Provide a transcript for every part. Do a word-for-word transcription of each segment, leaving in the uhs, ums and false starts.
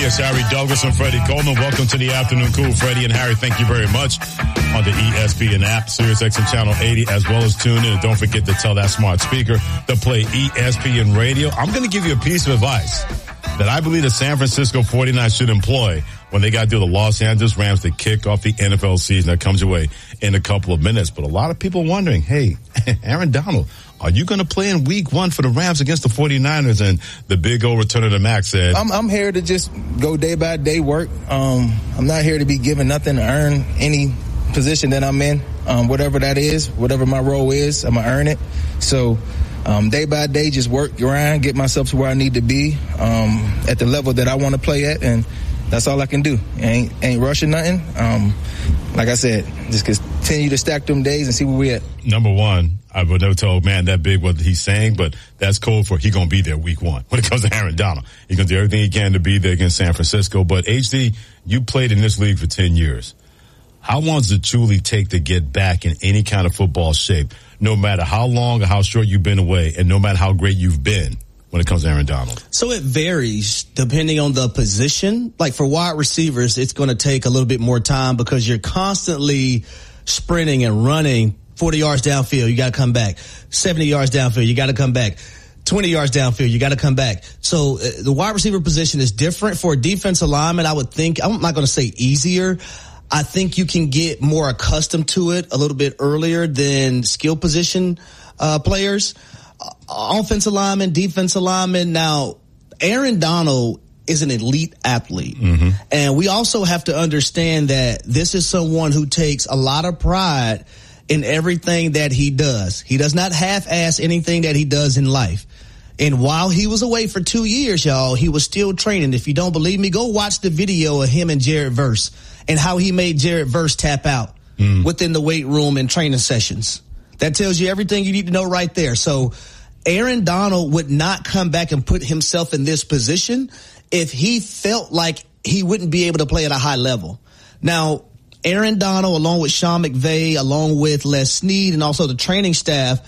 Yes, Harry Douglas and Freddie Coleman. Welcome to the Afternoon Cool. Freddie and Harry, thank you very much. On the E S P N app, SiriusXM Channel eighty, as well as tune in. And don't forget to tell that smart speaker to play E S P N Radio. I'm going to give you a piece of advice that I believe the San Francisco forty-niners should employ when they got to do the Los Angeles Rams to kick off the N F L season that comes your way in a couple of minutes. But a lot of people wondering, hey, Aaron Donald, are you going to play in week one for the Rams against the forty-niners? And the big old return of the Mac said, I'm, I'm here to just go day by day work. Um, I'm not here to be given nothing to earn any position that I'm in, um, whatever that is, whatever my role is, I'm going to earn it. So um, day by day, just work around, get myself to where I need to be um, at the level that I want to play at, and that's all I can do. Ain't ain't rushing nothing. Um, like I said, just continue to stack them days and see where we at. Number one, I would never tell a man that big what he's saying, but that's code for he going to be there week one. When it comes to Aaron Donald, he's going to do everything he can to be there against San Francisco. But H D, you played in this league for ten years. How long does it truly take to get back in any kind of football shape, no matter how long or how short you've been away, and no matter how great you've been when it comes to Aaron Donald? So it varies depending on the position. Like for wide receivers, it's going to take a little bit more time because you're constantly sprinting and running forty yards downfield. You got to come back. seventy yards downfield. You got to come back. twenty yards downfield. You got to come back. So uh, the wide receiver position is different. For a defensive lineman, I would think, I'm not going to say easier. I think you can get more accustomed to it a little bit earlier than skill position uh, players. Offensive lineman, defensive lineman. Now, Aaron Donald is an elite athlete. Mm-hmm. And we also have to understand that this is someone who takes a lot of pride in everything that he does. He does not half-ass anything that he does in life. And while he was away for two years, y'all, he was still training. If you don't believe me, go watch the video of him and Jared Verse and how he made Jared Verse tap out mm. within the weight room and training sessions. That tells you everything you need to know right there. So Aaron Donald would not come back and put himself in this position if he felt like he wouldn't be able to play at a high level. Now, Aaron Donald, along with Sean McVay, along with Les Snead, and also the training staff,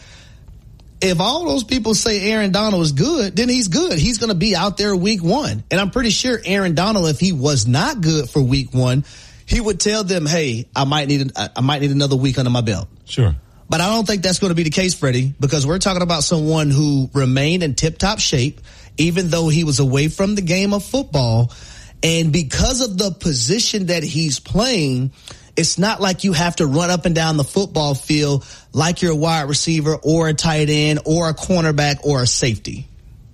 if all those people say Aaron Donald is good, then he's good. He's going to be out there week one. And I'm pretty sure Aaron Donald, if he was not good for week one, he would tell them, hey, I might need, I might need another week under my belt. Sure. But I don't think that's going to be the case, Freddie, because we're talking about someone who remained in tip-top shape, even though he was away from the game of football. And because of the position that he's playing, it's not like you have to run up and down the football field like you're a wide receiver or a tight end or a cornerback or a safety.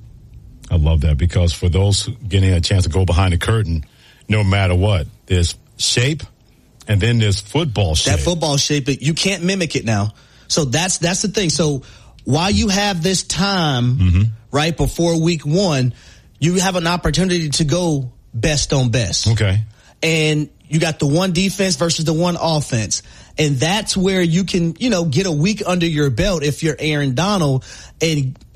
I love that, because for those getting a chance to go behind the curtain, no matter what, there's shape and then there's football shape. That football shape, you can't mimic it now. So that's that's the thing. So while you have this time, mm-hmm. right, before week one, you have an opportunity to go best on best. Okay. And you got the one defense versus the one offense. And that's where you can, you know, get a week under your belt if you're Aaron Donald and